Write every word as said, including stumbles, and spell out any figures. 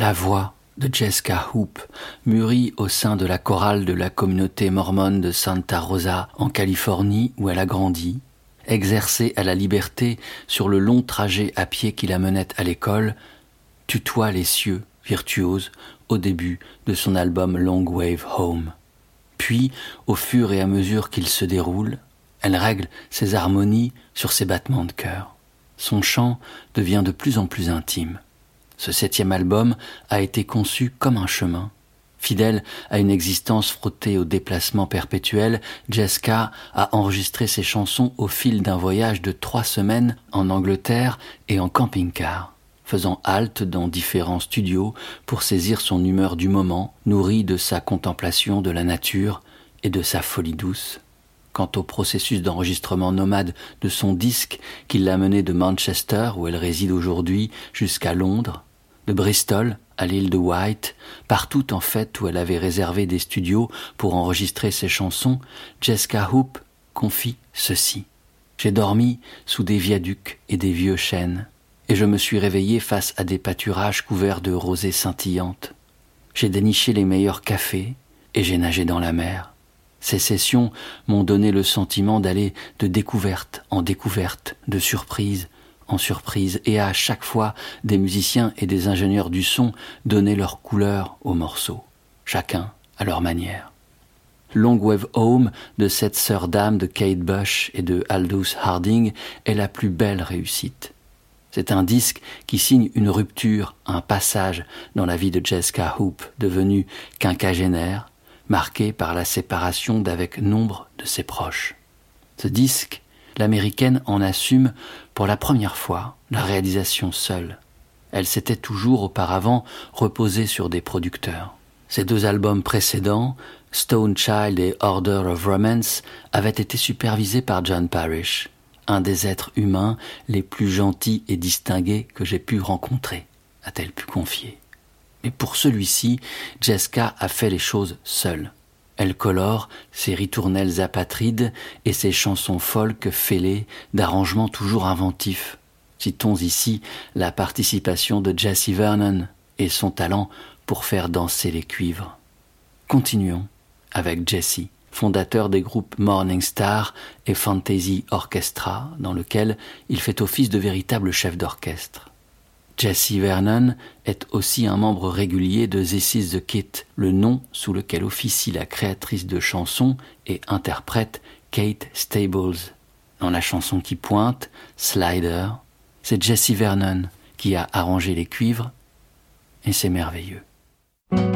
La voix de Jessica Hoop mûrit au sein de la chorale de la communauté mormone de Santa Rosa en Californie où elle a grandi, exercée à la liberté sur le long trajet à pied qui la menait à l'école, tutoie les cieux virtuose au début de son album Long Wave Home. Puis, au fur et à mesure qu'il se déroule, elle règle ses harmonies sur ses battements de cœur. Son chant devient de plus en plus intime. Ce septième album a été conçu comme un chemin. Fidèle à une existence frottée au déplacement perpétuel, Jessica a enregistré ses chansons au fil d'un voyage de trois semaines en Angleterre et en camping-car, faisant halte dans différents studios pour saisir son humeur du moment, nourrie de sa contemplation de la nature et de sa folie douce. Quant au processus d'enregistrement nomade de son disque qui l'a mené de Manchester, où elle réside aujourd'hui, jusqu'à Londres, de Bristol à l'île de Wight, partout en fait où elle avait réservé des studios pour enregistrer ses chansons, Jessica Hoop confie ceci. J'ai dormi sous des viaducs et des vieux chênes, et je me suis réveillé face à des pâturages couverts de rosées scintillantes. J'ai déniché les meilleurs cafés et j'ai nagé dans la mer. Ces sessions m'ont donné le sentiment d'aller de découverte en découverte, de surprise en surprise, et à chaque fois, des musiciens et des ingénieurs du son donnaient leur couleur aux morceaux, chacun à leur manière. Long Wave Home de cette sœur d'âme de Kate Bush et de Aldous Harding est la plus belle réussite. C'est un disque qui signe une rupture, un passage dans la vie de Jessica Hoop, devenue quinquagénaire, marquée par la séparation d'avec nombre de ses proches. Ce disque, l'américaine en assume pour la première fois la réalisation seule. Elle s'était toujours auparavant reposée sur des producteurs. Ses deux albums précédents, Stone Child et Order of Romance, avaient été supervisés par John Parrish, un des êtres humains les plus gentils et distingués que j'ai pu rencontrer, a-t-elle pu confier. Mais pour celui-ci, Jessica a fait les choses seule. Elle colore ses ritournelles apatrides et ses chansons folk fêlées d'arrangements toujours inventifs. Citons ici la participation de Jessie Vernon et son talent pour faire danser les cuivres. Continuons avec Jessie, fondateur des groupes Morning Star et Fantasy Orchestra, dans lequel il fait office de véritable chef d'orchestre. Jessie Vernon est aussi un membre régulier de This Is the Kit, le nom sous lequel officie la créatrice de chansons et interprète Kate Stables. Dans la chanson qui pointe, Slider, c'est Jessie Vernon qui a arrangé les cuivres et c'est merveilleux.